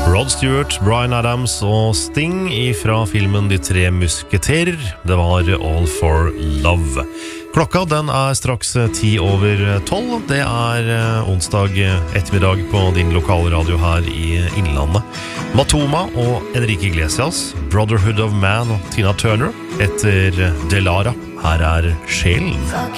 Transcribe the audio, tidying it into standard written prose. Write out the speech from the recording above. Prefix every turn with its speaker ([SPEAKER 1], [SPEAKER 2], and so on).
[SPEAKER 1] Rod Stewart, Bryan Adams og Sting fra filmen De tre musketerer. Det var All for Love. Klokka den straks 10:10. Det onsdag ettermiddag på din lokale radio her i Innlandet. Matoma og Enrique Iglesias, Brotherhood of Man og Tina Turner etter Delara. Her Sjelen.